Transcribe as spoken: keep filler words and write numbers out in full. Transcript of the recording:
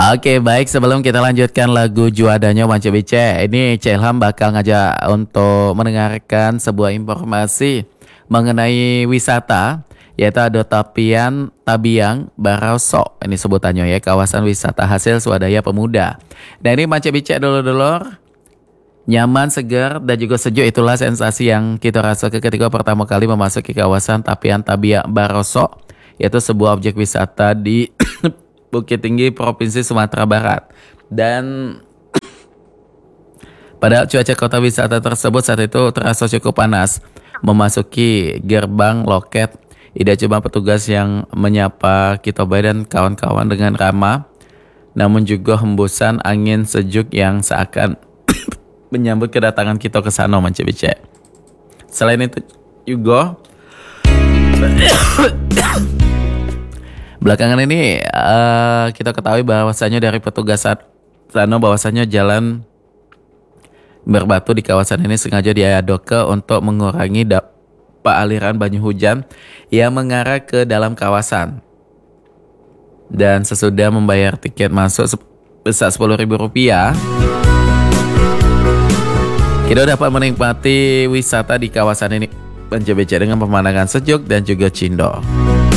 Oke, baik, sebelum kita lanjutkan lagu Juadanya Manca Bice, ini C Ilham bakal ngajak untuk mendengarkan sebuah informasi mengenai wisata, yaitu ada Tapian Tabiang Baroso. Ini sebutannya ya, kawasan wisata hasil swadaya pemuda. Dan ini Manca Bice dulur-dulur, nyaman, segar, dan juga sejuk, itulah sensasi yang kita rasakan ketika pertama kali memasuki kawasan Tapian Tabiang Baroso, yaitu sebuah objek wisata di Bukit Tinggi, Provinsi Sumatera Barat. Dan padahal cuaca kota wisata tersebut saat itu terasa cukup panas. Memasuki gerbang loket, tidak cuma petugas yang menyapa kita dan kawan-kawan dengan ramah, namun juga hembusan angin sejuk yang seakan menyambut kedatangan kita ke sana, Manca Bice. Selain itu juga belakangan ini uh, kita ketahui bahwasanya dari petugas sana bahwasanya jalan berbatu di kawasan ini sengaja diadoke untuk mengurangi dampak aliran banyu hujan yang mengarah ke dalam kawasan. Dan sesudah membayar tiket masuk sebesar sepuluh ribu rupiah, kita dapat menikmati wisata di kawasan ini, Manca Bice, dengan pemandangan sejuk dan juga cindo.